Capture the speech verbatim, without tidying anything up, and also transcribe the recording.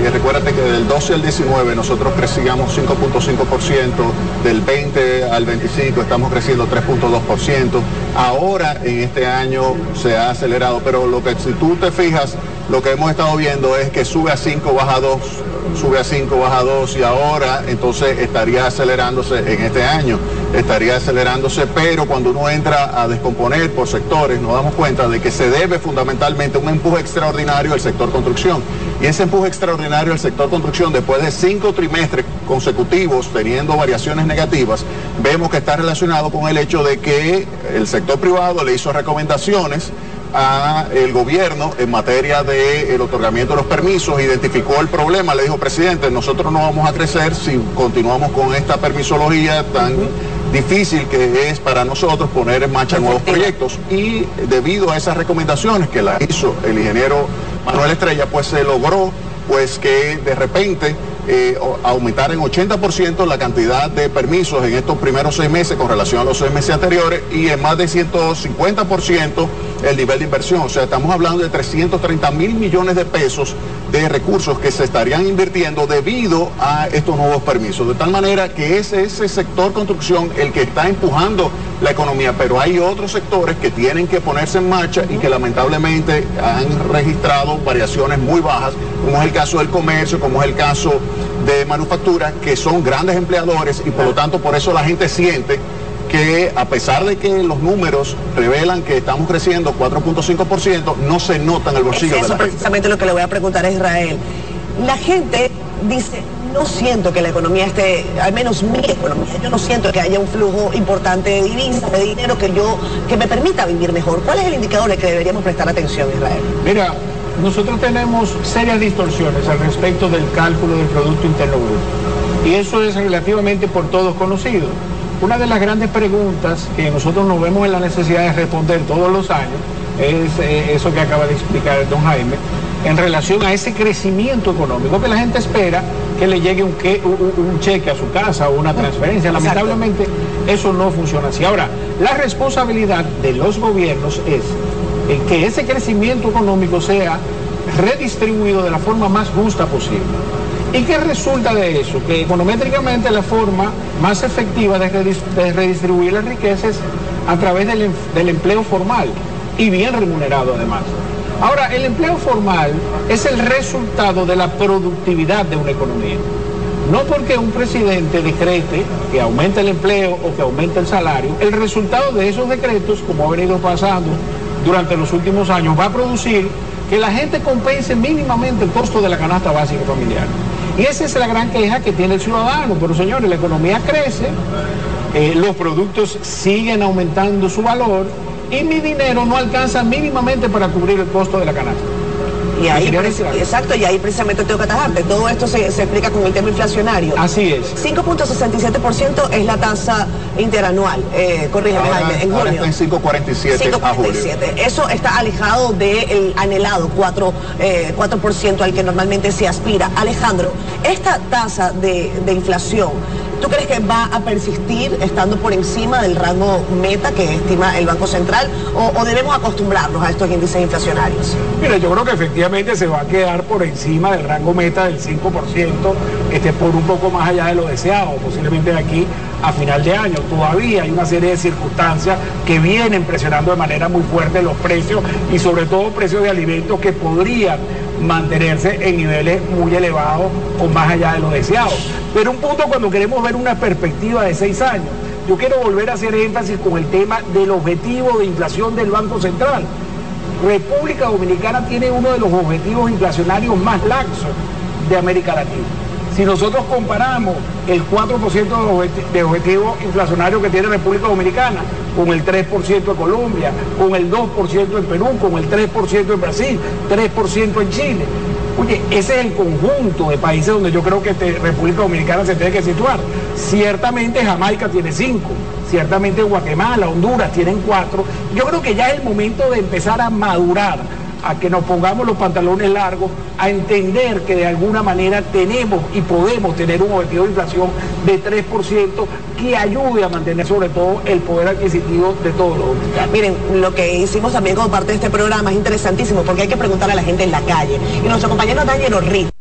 porque recuérdate que del doce al diecinueve nosotros crecíamos cinco punto cinco por ciento, del veinte al veinticinco estamos creciendo tres punto dos por ciento, ahora en este año se ha acelerado, pero lo que si tú te fijas, lo que hemos estado viendo es que sube a cinco, baja a dos, sube a cinco, baja a dos, y ahora entonces estaría acelerándose en este año, estaría acelerándose, pero cuando uno entra a descomponer por sectores nos damos cuenta de que se debe fundamentalmente a un empuje extraordinario al sector construcción, y ese empuje extraordinario al sector construcción después de cinco trimestres consecutivos teniendo variaciones negativas, vemos que está relacionado con el hecho de que el sector privado le hizo recomendaciones al gobierno en materia del otorgamiento de los permisos, identificó el problema, le dijo: presidente, nosotros no vamos a crecer si continuamos con esta permisología tan difícil que es para nosotros poner en marcha nuevos proyectos, y debido a esas recomendaciones que las hizo el ingeniero Manuel Estrella, pues se logró pues que de repente eh, aumentar en ochenta por ciento la cantidad de permisos en estos primeros seis meses con relación a los seis meses anteriores, y en más de ciento cincuenta por ciento el nivel de inversión. O sea, estamos hablando de trescientos treinta mil millones de pesos de recursos que se estarían invirtiendo debido a estos nuevos permisos. De tal manera que es ese sector construcción el que está empujando la economía, pero hay otros sectores que tienen que ponerse en marcha y que lamentablemente han registrado variaciones muy bajas, como es el caso del comercio, como es el caso de manufactura, que son grandes empleadores, y por lo tanto por eso la gente siente que a pesar de que los números revelan que estamos creciendo cuatro punto cinco por ciento, no se nota en el bolsillo es eso de la gente. Precisamente lo que le voy a preguntar a Israel. La gente dice: no siento que la economía esté, al menos mi economía, yo no siento que haya un flujo importante de divisas, de dinero que yo, que me permita vivir mejor. ¿Cuál es el indicador al que deberíamos prestar atención, Israel? Mira, nosotros tenemos serias distorsiones al respecto del cálculo del Producto Interno Bruto, y eso es relativamente por todos conocido. Una de las grandes preguntas que nosotros nos vemos en la necesidad de responder todos los años es eh, eso que acaba de explicar don Jaime, en relación a ese crecimiento económico que la gente espera que le llegue un, que, un, un cheque a su casa o una transferencia. Lamentablemente eso no funciona así. Ahora, la responsabilidad de los gobiernos es eh, que ese crecimiento económico sea redistribuido de la forma más justa posible. ¿Y qué resulta de eso? Que econométricamente la forma más efectiva de, de redistribuir la riqueza es a través del, del empleo formal, y bien remunerado además. Ahora, el empleo formal es el resultado de la productividad de una economía. No porque un presidente decrete que aumente el empleo o que aumente el salario, el resultado de esos decretos, como ha venido pasando durante los últimos años, va a producir que la gente compense mínimamente el costo de la canasta básica familiar. Y esa es la gran queja que tiene el ciudadano. Pero señores, la economía crece, eh, los productos siguen aumentando su valor, y mi dinero no alcanza mínimamente para cubrir el costo de la canasta. Y ahí, exacto, y ahí precisamente tengo que atajarte. Todo esto se, se explica con el tema inflacionario. Así es. cinco punto sesenta y siete por ciento es la tasa interanual. Eh, corrígeme, ahora, Jaime, en ahora junio. está en cinco punto cuarenta y siete a julio. Eso está alejado del anhelado cuatro por ciento al que normalmente se aspira. Alejandro, esta tasa de, de inflación, ¿tú crees que va a persistir estando por encima del rango meta que estima el Banco Central, o, o debemos acostumbrarnos a estos índices inflacionarios? Mira, yo creo que efectivamente se va a quedar por encima del rango meta del cinco por ciento, este, por un poco más allá de lo deseado, posiblemente de aquí a final de año. Todavía hay una serie de circunstancias que vienen presionando de manera muy fuerte los precios, y sobre todo precios de alimentos que podrían mantenerse en niveles muy elevados o más allá de lo deseado. Pero un punto, cuando queremos ver una perspectiva de seis años, yo quiero volver a hacer énfasis con el tema del objetivo de inflación del Banco Central. República Dominicana tiene uno de los objetivos inflacionarios más laxos de América Latina. Si nosotros comparamos el cuatro por ciento de objetivo inflacionario que tiene República Dominicana con el tres por ciento de Colombia, con el dos por ciento en Perú, con el tres por ciento en Brasil, tres por ciento en Chile. Oye, ese es el conjunto de países donde yo creo que este, República Dominicana se tiene que situar. Ciertamente Jamaica tiene cinco, ciertamente Guatemala, Honduras tienen cuatro. Yo creo que ya es el momento de empezar a madurar, a que nos pongamos los pantalones largos, a entender que de alguna manera tenemos y podemos tener un objetivo de inflación de tres por ciento que ayude a mantener sobre todo el poder adquisitivo de todos los dominicanos. Miren, lo que hicimos también como parte de este programa es interesantísimo, porque hay que preguntar a la gente en la calle. Y nuestro compañero Daniel Orriz